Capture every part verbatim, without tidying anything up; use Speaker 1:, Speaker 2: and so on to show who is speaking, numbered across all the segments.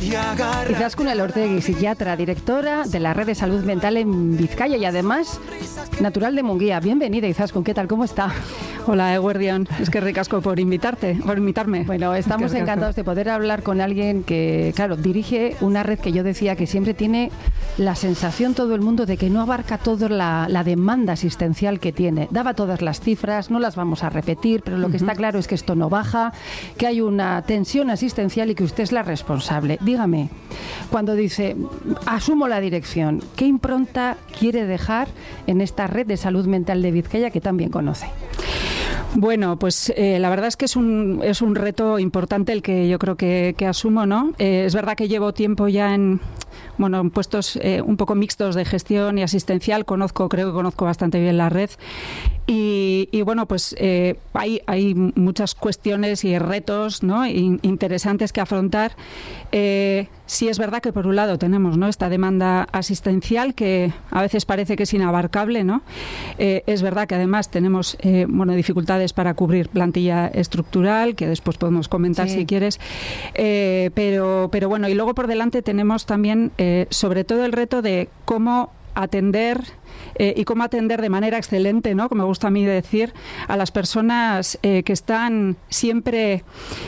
Speaker 1: Izaskun Elortegui, psiquiatra, directora de la Red de Salud Mental en Vizcaya y además natural de Munguía. Bienvenida, Izaskun, ¿qué tal? ¿Cómo está?
Speaker 2: Hola, Eguerdión. Es que ricasco por invitarte, por invitarme.
Speaker 1: Bueno, estamos encantados de poder hablar con alguien que, claro, dirige una red que yo decía que siempre tiene la sensación todo el mundo de que no abarca toda la, la demanda asistencial que tiene. Daba todas las cifras, no las vamos a repetir, pero lo que uh-huh. está claro es que esto no baja, que hay una tensión asistencial y que usted es la responsable. Dígame, cuando dice, asumo la dirección, ¿qué impronta quiere dejar en esta red de salud mental de Vizcaya que tan bien conoce?
Speaker 2: Bueno, pues eh, la verdad es que es un, es un reto importante el que yo creo que, que asumo, ¿no? Eh, es verdad que llevo tiempo ya en, bueno, en puestos eh, un poco mixtos de gestión y asistencial. Conozco, creo que conozco bastante bien la red. Y, y bueno, pues eh, hay, hay muchas cuestiones y retos, ¿no?, interesantes que afrontar. Eh, sí es verdad que por un lado tenemos, ¿no?, esta demanda asistencial que a veces parece que es inabarcable, ¿no? Eh, es verdad que además tenemos eh, bueno, dificultades para cubrir plantilla estructural, que después podemos comentar sí. si quieres. Eh, pero, pero bueno, y luego por delante tenemos también eh, sobre todo el reto de cómo atender eh, y cómo atender de manera excelente, ¿no?, como me gusta a mí decir, a las personas eh, que están siempre,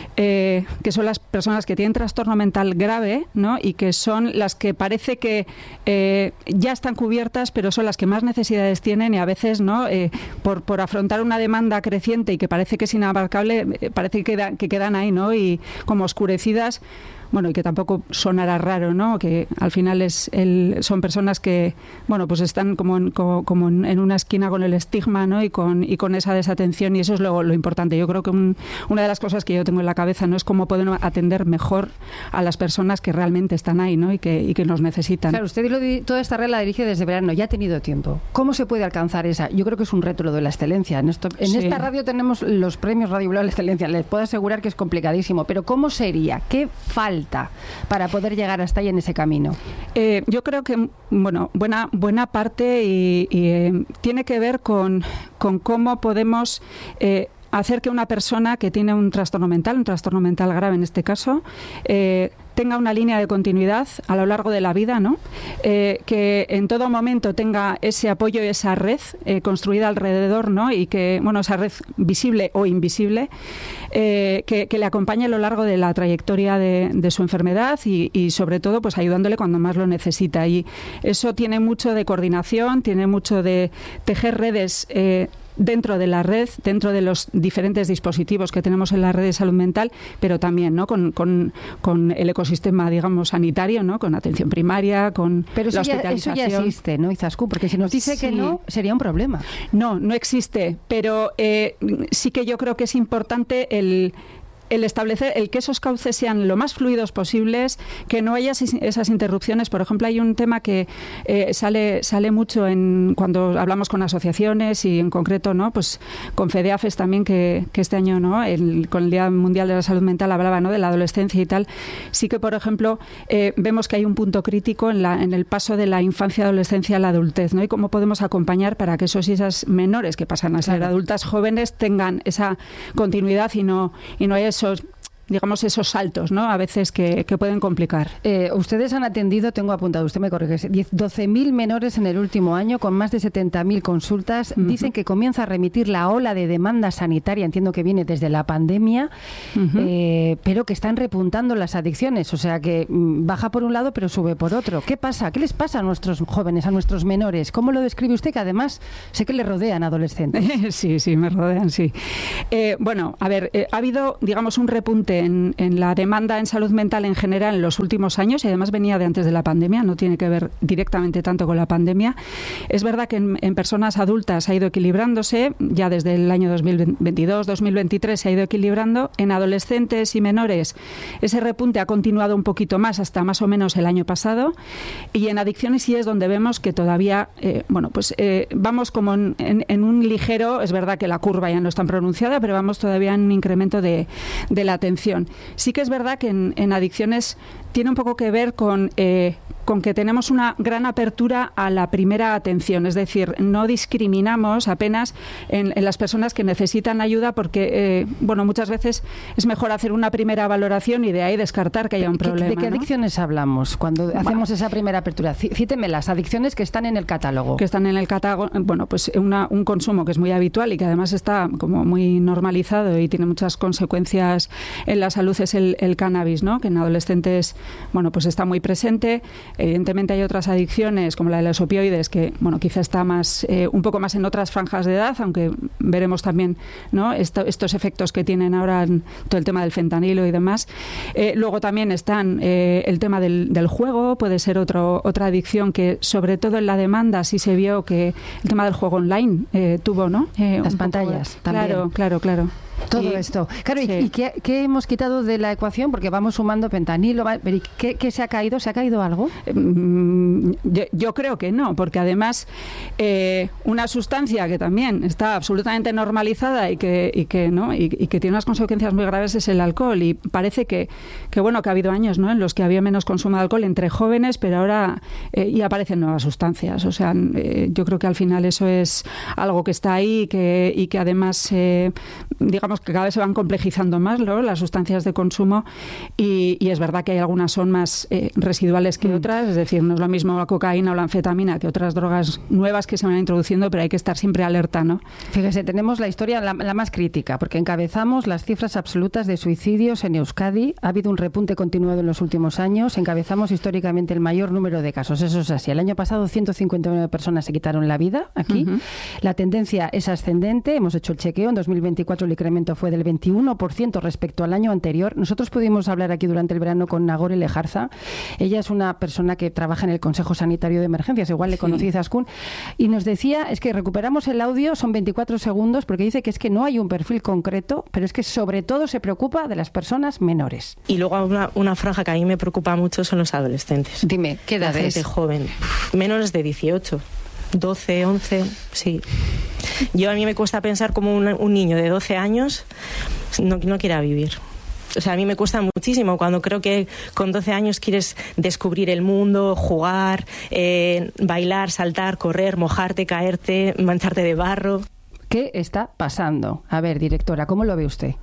Speaker 2: eh, que son las personas que tienen trastorno mental grave, ¿no?, y que son las que parece que eh, ya están cubiertas, pero son las que más necesidades tienen y a veces, ¿no?, eh, por, por afrontar una demanda creciente y que parece que es inabarcable, eh, parece que, queda, que quedan ahí, ¿no?, y como oscurecidas. Bueno, y que tampoco sonará raro, ¿no?, que al final es el, son personas que, bueno, pues están como en, como, como en una esquina con el estigma, ¿no?, y con, y con esa desatención, y eso es lo, lo importante. Yo creo que un, una de las cosas que yo tengo en la cabeza, ¿no?, es cómo podemos atender mejor a las personas que realmente están ahí, ¿no?, y que, y que nos necesitan.
Speaker 1: Claro, usted lo, toda esta red la dirige desde verano, ya ha tenido tiempo. ¿Cómo se puede alcanzar esa? Yo creo que es un reto lo de la excelencia. En, esto, en sí. esta radio tenemos los premios Radio Bilbao de la excelencia. Les puedo asegurar que es complicadísimo, pero ¿cómo sería? ¿Qué falta para poder llegar hasta ahí en ese camino?
Speaker 2: Eh, yo creo que, bueno, buena buena parte y, y eh, tiene que ver con, con cómo podemos eh, hacer que una persona que tiene un trastorno mental, un trastorno mental grave en este caso, eh, tenga una línea de continuidad a lo largo de la vida, ¿no? Eh, que en todo momento tenga ese apoyo y esa red eh, construida alrededor, ¿no?, y que, bueno, esa red visible o invisible, eh, que, que le acompañe a lo largo de la trayectoria de, de su enfermedad y, y sobre todo pues ayudándole cuando más lo necesita. Y eso tiene mucho de coordinación, tiene mucho de tejer redes eh, dentro de la red, dentro de los diferentes dispositivos que tenemos en la red de salud mental, pero también, ¿no?, con, con, con el ecosistema, digamos, sanitario, ¿no?, con atención primaria, con
Speaker 1: pero
Speaker 2: la
Speaker 1: ya,
Speaker 2: hospitalización.
Speaker 1: Eso ya existe, ¿no, Izaskun? Porque si nos dice sí. que no, sería un problema.
Speaker 2: No, no existe, pero eh, sí que yo creo que es importante el... el establecer, el que esos cauces sean lo más fluidos posibles, que no haya esas interrupciones. Por ejemplo, hay un tema que eh, sale sale mucho en cuando hablamos con asociaciones y en concreto, ¿no?, pues con FEDEAFES también, que, que este año, ¿no?, el, con el Día Mundial de la Salud Mental hablaba, ¿no?, de la adolescencia y tal. Sí que, por ejemplo, eh, vemos que hay un punto crítico en, la, en el paso de la infancia, adolescencia a la adultez, ¿no?, y cómo podemos acompañar para que esos y esas menores que pasan a ser claro. adultas jóvenes tengan esa continuidad y no, y no haya esos digamos, esos saltos, ¿no?, a veces que, que pueden complicar.
Speaker 1: Eh, ustedes han atendido, tengo apuntado, usted me corrige, doce mil menores en el último año con más de setenta mil consultas. Uh-huh. Dicen que comienza a remitir la ola de demanda sanitaria, entiendo que viene desde la pandemia, uh-huh. eh, pero que están repuntando las adicciones, o sea que mm, baja por un lado pero sube por otro. ¿Qué pasa? ¿Qué les pasa a nuestros jóvenes, a nuestros menores? ¿Cómo lo describe usted? Que además sé que le rodean adolescentes.
Speaker 2: Sí, sí, me rodean, sí. Eh, bueno, a ver, eh, ha habido, digamos, un repunte En, en la demanda en salud mental en general en los últimos años, y además venía de antes de la pandemia, no tiene que ver directamente tanto con la pandemia. Es verdad que en, en personas adultas ha ido equilibrándose, ya desde el año dos mil veintidós dos mil veintitrés se ha ido equilibrando. En adolescentes y menores ese repunte ha continuado un poquito más hasta más o menos el año pasado, y en adicciones sí es donde vemos que todavía, eh, bueno, pues eh, vamos como en, en, en un ligero, es verdad que la curva ya no es tan pronunciada, pero vamos todavía en un incremento de, de la atención. Sí que es verdad que en, en adicciones tiene un poco que ver con eh, con que tenemos una gran apertura a la primera atención, es decir, no discriminamos apenas en, en las personas que necesitan ayuda porque, eh, bueno, muchas veces es mejor hacer una primera valoración y de ahí descartar que haya un problema.
Speaker 1: ¿De qué
Speaker 2: ¿no?
Speaker 1: adicciones hablamos cuando bueno, hacemos esa primera apertura? Cíteme las adicciones que están en el catálogo.
Speaker 2: Que están en el catálogo, bueno, pues una, un consumo que es muy habitual y que además está como muy normalizado y tiene muchas consecuencias en la salud es el, el cannabis, ¿no? Que en adolescentes, bueno, pues está muy presente. Evidentemente hay otras adicciones como la de los opioides que, bueno, quizá está más eh, un poco más en otras franjas de edad, aunque veremos también, ¿no? Esto, estos efectos que tienen ahora en todo el tema del fentanilo y demás. Eh, luego también están eh, el tema del, del juego, puede ser otro, otra adicción que sobre todo en la demanda sí se vio que el tema del juego online eh, tuvo, ¿no? Eh,
Speaker 1: Las pantallas
Speaker 2: poco,
Speaker 1: también.
Speaker 2: Claro, claro, claro.
Speaker 1: Todo
Speaker 2: y,
Speaker 1: esto. Claro,
Speaker 2: sí.
Speaker 1: ¿y, y qué, qué hemos quitado de la ecuación? Porque vamos sumando fentanilo. Pero ¿qué, qué se ha caído? ¿Se ha caído algo?
Speaker 2: Yo, yo creo que no, porque además eh, una sustancia que también está absolutamente normalizada y que, y que, ¿no? y, y que tiene unas consecuencias muy graves es el alcohol. Y parece que, que bueno, que ha habido años, ¿no?, en los que había menos consumo de alcohol entre jóvenes, pero ahora eh, y aparecen nuevas sustancias. O sea, eh, yo creo que al final eso es algo que está ahí y que, y que además, eh, digamos, que cada vez se van complejizando más, ¿no?, las sustancias de consumo y, y es verdad que hay algunas son más eh, residuales que mm. otras, es decir, no es lo mismo la cocaína o la anfetamina que otras drogas nuevas que se van introduciendo, pero hay que estar siempre alerta, ¿no?
Speaker 1: Fíjese, tenemos la historia la, la más crítica, porque encabezamos las cifras absolutas de suicidios en Euskadi. Ha habido un repunte continuado en los últimos años. Encabezamos históricamente el mayor número de casos. Eso es así. El año pasado ciento cincuenta y nueve personas se quitaron la vida aquí. Uh-huh. La tendencia es ascendente. Hemos hecho el chequeo. En dos mil veinticuatro el incremento fue del veintiuno por ciento respecto al año anterior. Nosotros pudimos hablar aquí durante el verano con Nagore Lejarza. Ella es una persona que trabaja en el Consejo Sanitario de Emergencias. Igual le conocí, Zaskun. Y nos decía, es que recuperamos el audio, son veinticuatro segundos, porque dice que es que no hay un perfil concreto, pero es que sobre todo se preocupa de las personas menores.
Speaker 3: Y luego una, una franja que a mí me preocupa mucho son los adolescentes.
Speaker 1: Dime, ¿qué edad es?
Speaker 3: La gente joven, menores de dieciocho, doce, once, sí. Yo a mí me cuesta pensar como un, un niño de doce años no, no quiera vivir. O sea, a mí me cuesta muchísimo cuando creo que con doce años quieres descubrir el mundo, jugar, eh, bailar, saltar, correr, mojarte, caerte, mancharte de barro.
Speaker 1: ¿Qué está pasando? A ver, directora, ¿cómo lo ve usted?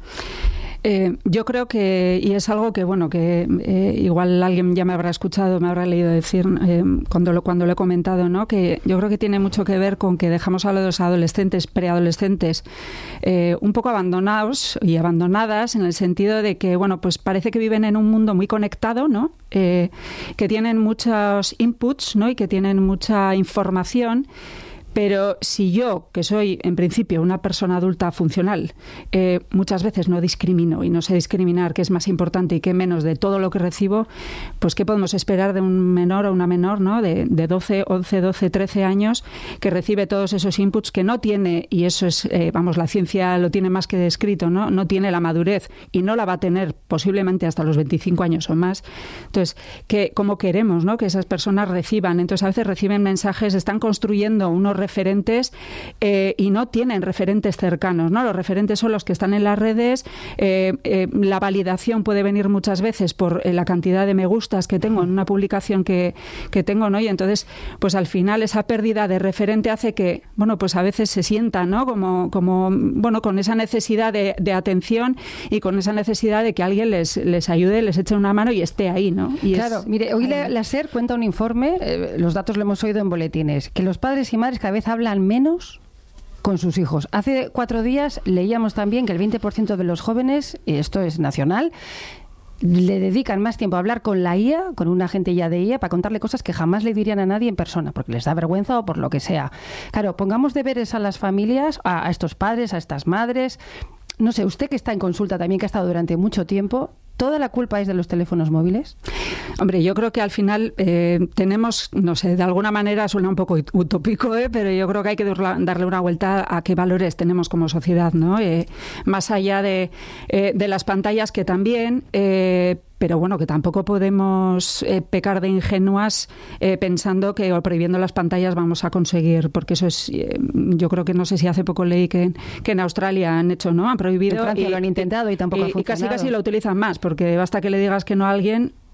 Speaker 2: Eh, yo creo que, y es algo que, bueno, que eh, igual alguien ya me habrá escuchado, me habrá leído decir eh, cuando, lo, cuando lo he comentado, ¿no?, que yo creo que tiene mucho que ver con que dejamos a los adolescentes, preadolescentes, eh, un poco abandonados y abandonadas en el sentido de que, bueno, pues parece que viven en un mundo muy conectado, ¿no?, eh, que tienen muchos inputs, ¿no?, y que tienen mucha información. Pero si yo, que soy en principio una persona adulta funcional, eh, muchas veces no discrimino y no sé discriminar qué es más importante y qué menos de todo lo que recibo, pues ¿qué podemos esperar de un menor o una menor, ¿no?, de, de doce, once, doce, trece años que recibe todos esos inputs, que no tiene, y eso es, eh, vamos, la ciencia lo tiene más que descrito, ¿no?, no tiene la madurez y no la va a tener posiblemente hasta los veinticinco años o más? Entonces, que, ¿cómo queremos, ¿no?, que esas personas reciban? Entonces, a veces reciben mensajes, están construyendo unos referentes eh, y no tienen referentes cercanos, ¿no? Los referentes son los que están en las redes. Eh, eh, la validación puede venir muchas veces por eh, la cantidad de me gustas que tengo en una publicación que, que tengo, ¿no? Y entonces, pues al final esa pérdida de referente hace que, bueno, pues a veces se sienta, ¿no?, como, como bueno, con esa necesidad de, de atención y con esa necesidad de que alguien les, les ayude, les eche una mano y esté ahí, ¿no? Y
Speaker 1: claro,
Speaker 2: es,
Speaker 1: mire, hoy la, la SER cuenta un informe, eh, los datos lo hemos oído en boletines, que los padres y madres cada vez hablan menos con sus hijos. Hace cuatro días leíamos también que el veinte por ciento de los jóvenes, y esto es nacional, le dedican más tiempo a hablar con la I A, con un agente ya de I A, para contarle cosas que jamás le dirían a nadie en persona, porque les da vergüenza o por lo que sea. Claro, pongamos deberes a las familias, a, a estos padres, a estas madres. No sé, usted que está en consulta también, que ha estado durante mucho tiempo, ¿toda la culpa es de los teléfonos móviles?
Speaker 2: Hombre, yo creo que al final eh, tenemos, no sé, de alguna manera suena un poco utópico, ¿eh? Pero yo creo que hay que darle una vuelta a qué valores tenemos como sociedad, ¿no? Eh, más allá de, eh, de las pantallas, que también... Eh, pero bueno, que tampoco podemos eh, pecar de ingenuas eh, pensando que o prohibiendo las pantallas vamos a conseguir, porque eso es, eh, yo creo que no sé si hace poco leí que, que en Australia han hecho, ¿no? Han prohibido.
Speaker 1: En Francia
Speaker 2: y
Speaker 1: lo han intentado y tampoco
Speaker 2: y,
Speaker 1: ha funcionado.
Speaker 2: Y casi casi lo utilizan más, porque basta que le digas que no a alguien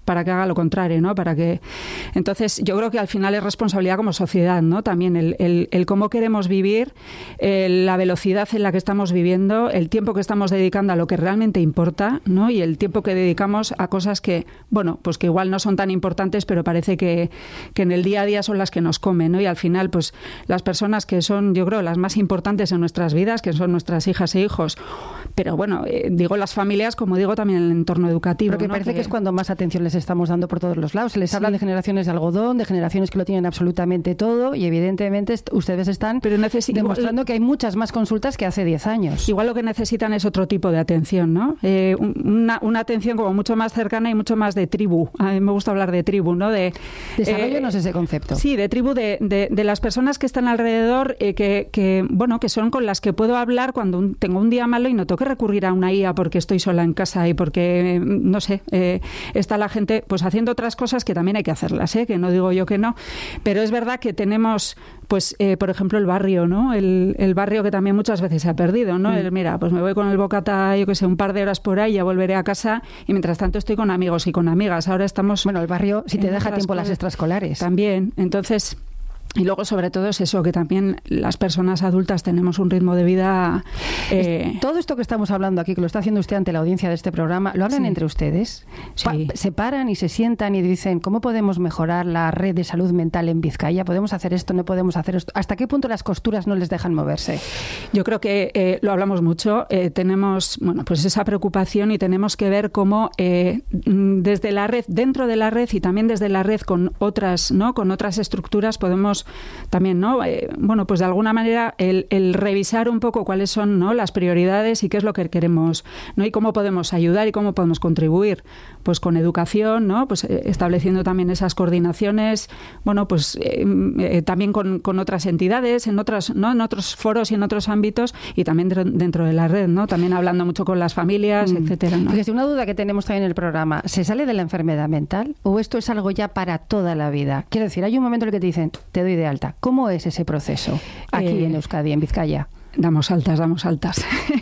Speaker 2: para que haga lo contrario, ¿no? Para que... Entonces, yo creo que al final es responsabilidad como sociedad, ¿no? También el, el, el cómo queremos vivir, el, la velocidad en la que estamos viviendo, el tiempo que estamos dedicando a lo que realmente importa, ¿no? Y el tiempo que dedicamos a cosas que, bueno, pues que igual no son tan importantes, pero parece que, que en el día a día son las que nos comen, ¿no? Y al final, pues las personas que son, yo creo, las más importantes en nuestras vidas, que son nuestras hijas e hijos, pero bueno, eh, digo las familias, como digo también el entorno educativo.
Speaker 1: Porque
Speaker 2: ¿no?
Speaker 1: parece que... que es cuando más atención les estamos dando por todos los lados. Se les
Speaker 2: sí.
Speaker 1: habla de generaciones de algodón, de generaciones que lo tienen absolutamente todo y evidentemente ustedes están
Speaker 2: pero necesi-
Speaker 1: demostrando
Speaker 2: igual,
Speaker 1: que hay muchas más consultas que hace diez años.
Speaker 2: Igual lo que necesitan es otro tipo de atención, ¿no? Eh, una, una atención como mucho más cercana y mucho más de tribu. A mí me gusta hablar de tribu, ¿no? De,
Speaker 1: Desarrollenos
Speaker 2: eh,
Speaker 1: ese concepto.
Speaker 2: Sí, de tribu, de, de, de las personas que están alrededor, eh, que, que, bueno, que son con las que puedo hablar cuando un, tengo un día malo y no tengo que recurrir a una I A porque estoy sola en casa y porque, no sé, eh, está la gente pues haciendo otras cosas que también hay que hacerlas, ¿eh? Que no digo yo que no, pero es verdad que tenemos, pues, eh, por ejemplo, el barrio, ¿no? El, el barrio que también muchas veces se ha perdido, ¿no? Mm. El, mira, pues me voy con el bocata, yo que sé, un par de horas por ahí, ya volveré a casa y mientras tanto estoy con amigos y con amigas. Ahora estamos...
Speaker 1: Bueno, el barrio, si te deja tiempo las extraescolares.
Speaker 2: También, entonces... Y luego, sobre todo, es eso, que también las personas adultas tenemos un ritmo de vida...
Speaker 1: Eh... Todo esto que estamos hablando aquí, que lo está haciendo usted ante la audiencia de este programa, ¿lo hablan sí. entre ustedes?
Speaker 2: Sí.
Speaker 1: ¿Se paran y se sientan y dicen cómo podemos mejorar la red de salud mental en Vizcaya? ¿Podemos hacer esto? ¿No podemos hacer esto? ¿Hasta qué punto las costuras no les dejan moverse?
Speaker 2: Yo creo que eh, lo hablamos mucho. Eh, tenemos, bueno, pues esa preocupación y tenemos que ver cómo eh, desde la red, dentro de la red y también desde la red con otras, ¿no? Con otras estructuras podemos también, ¿no? Eh, bueno, pues de alguna manera el, el revisar un poco cuáles son, ¿no? Las prioridades y qué es lo que queremos, ¿no? Y cómo podemos ayudar y cómo podemos contribuir, pues con educación, ¿no? Pues eh, estableciendo también esas coordinaciones, bueno, pues eh, eh, también con, con otras entidades, en otras, ¿no? En otros foros y en otros ámbitos y también dr- dentro de la red, ¿no? También hablando mucho con las familias, mm. etcétera, ¿no?
Speaker 1: Fíjese, una duda que tenemos también en el programa, ¿se sale de la enfermedad mental o esto es algo ya para toda la vida? Quiero decir, hay un momento en el que te dicen, te doy de alta. ¿Cómo es ese proceso aquí eh, en Euskadi, en Vizcaya?
Speaker 2: Damos altas, damos altas.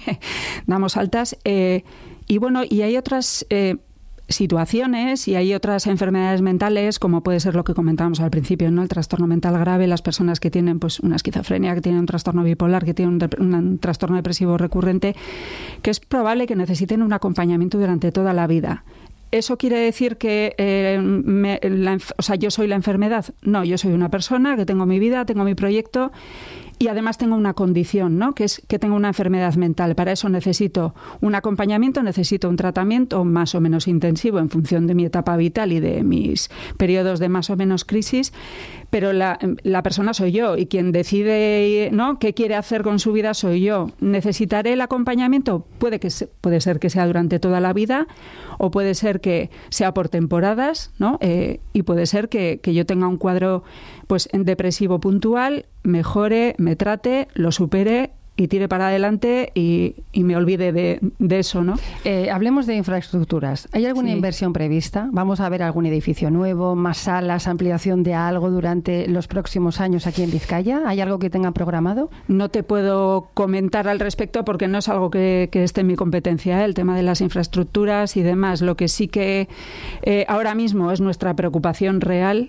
Speaker 2: damos altas. Eh, y bueno, y hay otras eh, situaciones y hay otras enfermedades mentales, como puede ser lo que comentábamos al principio, ¿no? El trastorno mental grave, las personas que tienen pues una esquizofrenia, que tienen un trastorno bipolar, que tienen un, un trastorno depresivo recurrente, que es probable que necesiten un acompañamiento durante toda la vida. ¿Eso quiere decir que eh, me, la, o sea, yo soy la enfermedad? No, yo soy una persona que tengo mi vida, tengo mi proyecto y además tengo una condición, ¿no? Que es que tengo una enfermedad mental. Para eso necesito un acompañamiento, necesito un tratamiento más o menos intensivo en función de mi etapa vital y de mis periodos de más o menos crisis, pero la, la persona soy yo y quien decide, ¿no? qué quiere hacer con su vida soy yo. ¿Necesitaré el acompañamiento? Puede, que se, puede ser que sea durante toda la vida o puede ser que sea por temporadas, ¿no? Eh, y puede ser que, que yo tenga un cuadro pues depresivo puntual, mejore, me trate, lo supere y tire para adelante y, y me olvide de, de eso, ¿no?
Speaker 1: Eh, hablemos de infraestructuras. ¿Hay alguna sí. inversión prevista? ¿Vamos a ver algún edificio nuevo, más salas, ampliación de algo durante los próximos años aquí en Vizcaya? ¿Hay algo que tengan programado?
Speaker 2: No te puedo comentar al respecto porque no es algo que, que esté en mi competencia, ¿eh? El tema de las infraestructuras y demás. Lo que sí que eh, ahora mismo es nuestra preocupación real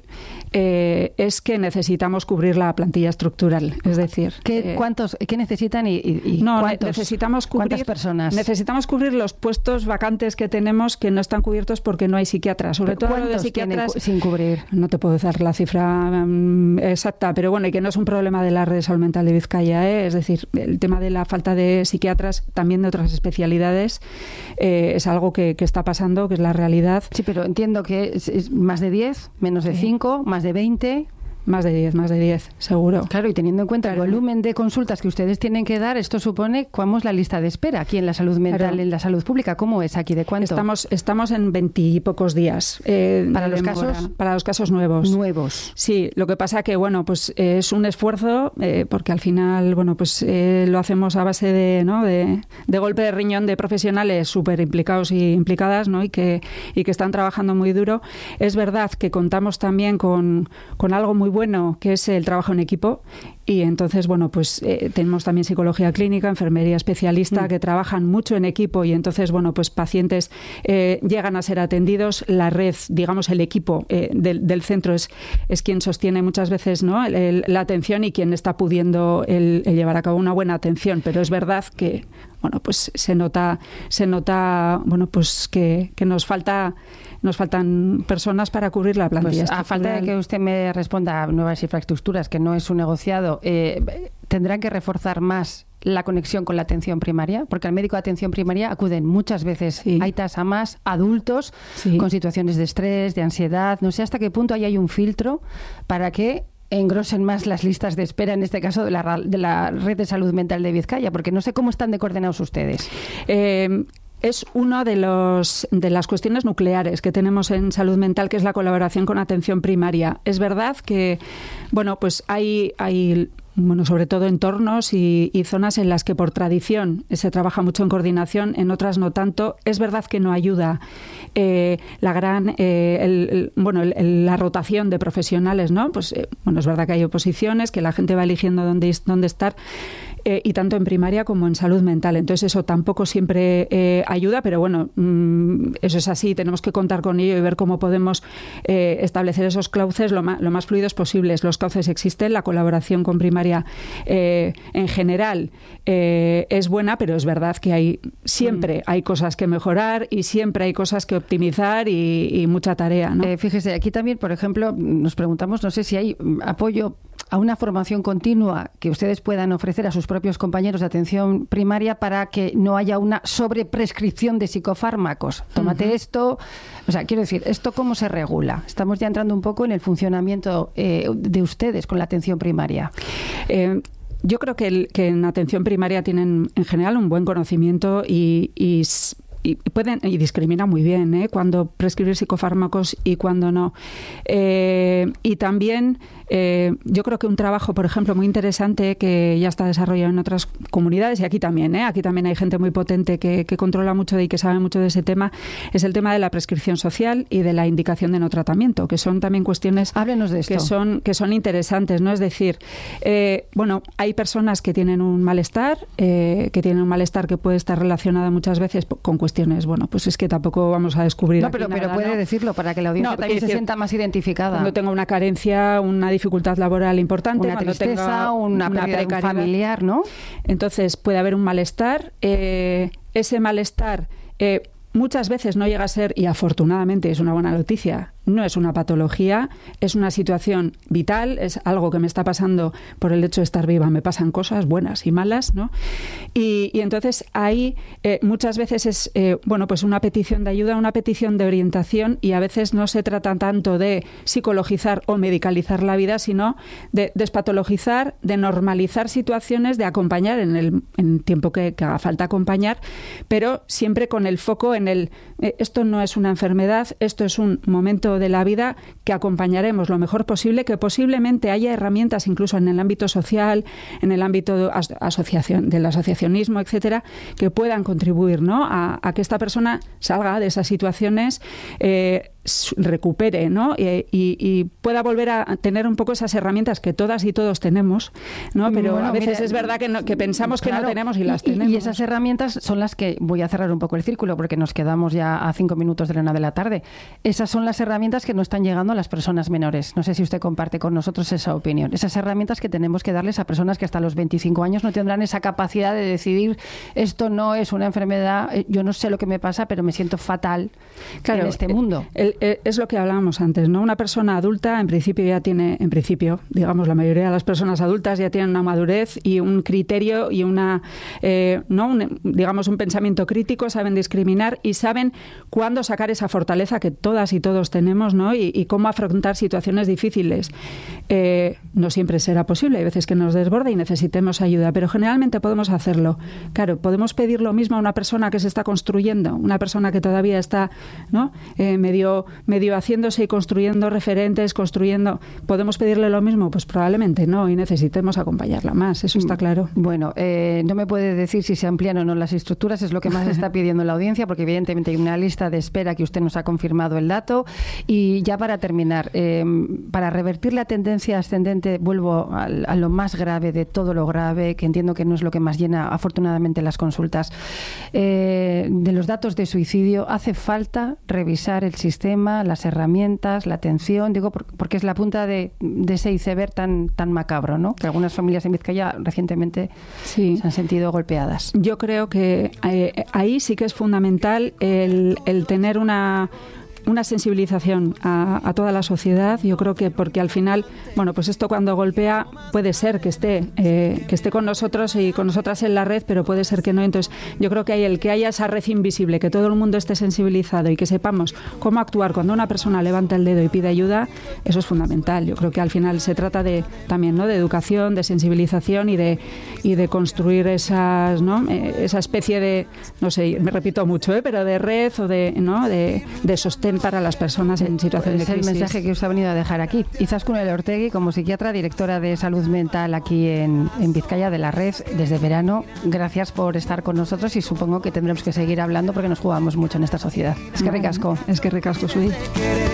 Speaker 2: eh, es que necesitamos cubrir la plantilla estructural. Es decir...
Speaker 1: ¿Qué,
Speaker 2: eh,
Speaker 1: ¿cuántos, ¿qué necesitan? Y, y, y
Speaker 2: no,
Speaker 1: ¿cuántos,
Speaker 2: necesitamos cubrir,
Speaker 1: ¿cuántas personas?
Speaker 2: Necesitamos cubrir los puestos vacantes que tenemos que no están cubiertos porque no hay psiquiatras. Sobre todo lo de psiquiatras
Speaker 1: sin cubrir.
Speaker 2: No te puedo dar la cifra um, exacta, pero bueno, y que no es un problema de la red de salud mental de Vizcaya, ¿eh? Es decir, el tema de la falta de psiquiatras, también de otras especialidades, eh, es algo que, que está pasando, que es la realidad.
Speaker 1: Sí, pero entiendo que es, es más de diez, menos de cinco, sí. más de veinte...
Speaker 2: Más de diez, más de diez, seguro.
Speaker 1: Claro, y teniendo en cuenta claro. el volumen de consultas que ustedes tienen que dar, esto supone cómo es la lista de espera aquí en la salud mental, claro. en la salud pública. ¿Cómo es aquí? ¿De cuánto?
Speaker 2: Estamos, estamos en veintipocos días. Eh,
Speaker 1: ¿Para los casos?
Speaker 2: Para los casos nuevos.
Speaker 1: Nuevos.
Speaker 2: Sí, lo que pasa que, bueno, pues eh, es un esfuerzo, eh, porque al final, bueno, pues eh, lo hacemos a base de, ¿no? de, de golpe de riñón de profesionales súper implicados y implicadas, ¿no? Y que, y que están trabajando muy duro. Es verdad que contamos también con, con algo muy bueno, que es el trabajo en equipo. Y entonces, bueno, pues eh, tenemos también psicología clínica, enfermería especialista, mm. que trabajan mucho en equipo y entonces, bueno, pues pacientes eh, llegan a ser atendidos. La red, digamos, el equipo eh, del, del centro es, es quien sostiene muchas veces, ¿no?, el, el, la atención y quien está pudiendo el, el llevar a cabo una buena atención. Pero es verdad que, bueno, pues se nota, se nota, bueno, pues que, que nos falta... Nos faltan personas para cubrir la plantilla.
Speaker 1: Pues a falta de que usted me responda a nuevas infraestructuras, que no es un negociado, eh, ¿tendrán que reforzar más la conexión con la atención primaria? Porque al médico de atención primaria acuden muchas veces, sí. hay tasa más adultos, sí. con situaciones de estrés, de ansiedad. No sé hasta qué punto ahí hay un filtro para que engrosen más las listas de espera, en este caso de la, de la Red de Salud Mental de Vizcaya, porque no sé cómo están de coordinados ustedes.
Speaker 2: Eh... Es una de, los, de las cuestiones nucleares que tenemos en salud mental, que es la colaboración con atención primaria. Es verdad que, bueno, pues hay... hay bueno, sobre todo entornos y, y zonas en las que por tradición se trabaja mucho en coordinación, en otras no tanto. Es verdad que no ayuda eh, la gran, eh, el, el, bueno, el, el, la rotación de profesionales, ¿no? Pues eh, bueno, es verdad que hay oposiciones, que la gente va eligiendo dónde, dónde estar. Eh, y tanto en primaria como en salud mental. Entonces eso tampoco siempre eh, ayuda, pero bueno, mmm, eso es así, tenemos que contar con ello y ver cómo podemos eh, establecer esos cauces lo más, lo más fluidos posibles. Los cauces existen, la colaboración con primaria eh, en general eh, es buena, pero es verdad que hay siempre mm. hay cosas que mejorar y siempre hay cosas que optimizar y, y mucha tarea, ¿no?
Speaker 1: Eh, fíjese, aquí también, por ejemplo, nos preguntamos, no sé si hay apoyo a una formación continua que ustedes puedan ofrecer a sus propios compañeros de atención primaria para que no haya una sobreprescripción de psicofármacos. Tómate uh-huh. esto. O sea, quiero decir, ¿esto cómo se regula? Estamos ya entrando un poco en el funcionamiento eh, de ustedes con la atención primaria.
Speaker 2: Eh, yo creo que, el, que en atención primaria tienen en general un buen conocimiento y... y Y pueden y discriminan muy bien ¿eh? cuando prescribir psicofármacos y cuando no. Eh, y también eh, yo creo que un trabajo, por ejemplo, muy interesante que ya está desarrollado en otras comunidades y aquí también, ¿eh? aquí también hay gente muy potente que, que controla mucho y que sabe mucho de ese tema, es el tema de la prescripción social y de la indicación de no tratamiento, que son también cuestiones
Speaker 1: Háblenos de esto.
Speaker 2: que son que son interesantes, ¿no? Es decir, eh, bueno, hay personas que tienen un malestar, eh, que tienen un malestar que puede estar relacionado muchas veces con cuestiones bueno, pues es que tampoco vamos a descubrir
Speaker 1: no, pero,
Speaker 2: aquí
Speaker 1: pero
Speaker 2: nada,
Speaker 1: puede
Speaker 2: ¿no?
Speaker 1: decirlo para que la audiencia no, también se decir, sienta más identificada.
Speaker 2: Cuando tenga una carencia, una dificultad laboral importante,
Speaker 1: una
Speaker 2: cuando
Speaker 1: tristeza,
Speaker 2: tenga
Speaker 1: una, una precariedad familiar, ¿no?
Speaker 2: Entonces puede haber un malestar. Eh, ese malestar eh, muchas veces no llega a ser, y afortunadamente es una buena noticia, no es una patología, es una situación vital, es algo que me está pasando por el hecho de estar viva. Me pasan cosas buenas y malas, ¿no? Y, y entonces ahí eh, muchas veces es eh, bueno, pues una petición de ayuda, una petición de orientación, y a veces no se trata tanto de psicologizar o medicalizar la vida, sino de despatologizar, de normalizar situaciones, de acompañar en el en tiempo que, que haga falta acompañar, pero siempre con el foco en el eh, esto no es una enfermedad, esto es un momento de la vida que acompañaremos lo mejor posible, que posiblemente haya herramientas incluso en el ámbito social, en el ámbito de asociación, del asociacionismo, etcétera, que puedan contribuir, ¿no? a, a que esta persona salga de esas situaciones, eh, recupere, ¿no? Y, y, y pueda volver a tener un poco esas herramientas que todas y todos tenemos, ¿no? Pero bueno, a veces mira, es verdad que, no, que pensamos claro, que no tenemos y las
Speaker 1: y,
Speaker 2: tenemos.
Speaker 1: Y esas herramientas son las que, voy a cerrar un poco el círculo porque nos quedamos ya a cinco minutos de la una de la tarde, esas son las herramientas que no están llegando a las personas menores. No sé si usted comparte con nosotros esa opinión. Esas herramientas que tenemos que darles a personas que hasta los veinticinco años no tendrán esa capacidad de decidir esto no es una enfermedad, yo no sé lo que me pasa, pero me siento fatal claro, en este mundo.
Speaker 2: El, el, es lo que hablábamos antes, ¿no? Una persona adulta en principio ya tiene, en principio, digamos, la mayoría de las personas adultas ya tienen una madurez y un criterio y una, eh, no, un, digamos, un pensamiento crítico, saben discriminar y saben cuándo sacar esa fortaleza que todas y todos tenemos, ¿no? Y, y cómo afrontar situaciones difíciles. Eh, no siempre será posible, hay veces que nos desborda y necesitemos ayuda, pero generalmente podemos hacerlo. Claro, podemos pedir lo mismo a una persona que se está construyendo, una persona que todavía está, ¿no? eh, medio medio haciéndose y construyendo referentes, construyendo... ¿Podemos pedirle lo mismo? Pues probablemente no, y necesitemos acompañarla más, eso está claro.
Speaker 1: Bueno, eh, no me puede decir si se amplían o no las estructuras, es lo que más está pidiendo la audiencia, porque evidentemente hay una lista de espera que usted nos ha confirmado el dato. Y ya para terminar, eh, para revertir la tendencia ascendente, vuelvo a, a lo más grave de todo lo grave, que entiendo que no es lo que más llena afortunadamente las consultas, eh, de los datos de suicidio, hace falta revisar el sistema, las herramientas, la atención, digo, porque es la punta de, de ese iceberg tan, tan macabro, ¿no? Que algunas familias en Vizcaya recientemente sí. se han sentido golpeadas.
Speaker 2: Yo creo que eh, ahí sí que es fundamental el, el tener una... una sensibilización a, a toda la sociedad. Yo creo que porque al final, bueno, pues esto cuando golpea puede ser que esté eh, que esté con nosotros y con nosotras en la red, pero puede ser que no. Entonces yo creo que hay el que haya esa red invisible, que todo el mundo esté sensibilizado y que sepamos cómo actuar cuando una persona levanta el dedo y pide ayuda, eso es fundamental. Yo creo que al final se trata de también, ¿no?, de educación, de sensibilización y de y de construir esas, ¿no?, eh, esa especie de, no sé, me repito mucho, ¿eh?, pero de red o de, ¿no?, de, de sostén para las personas en situación de crisis.
Speaker 1: Es el mensaje que usted ha venido a dejar aquí. Izaskun Elortegui, como psiquiatra, directora de salud mental aquí en, en Vizcaya de la red desde verano, gracias por estar con nosotros y supongo que tendremos que seguir hablando porque nos jugamos mucho en esta sociedad. Es que ricasco.
Speaker 2: Es que ricasco, Sui.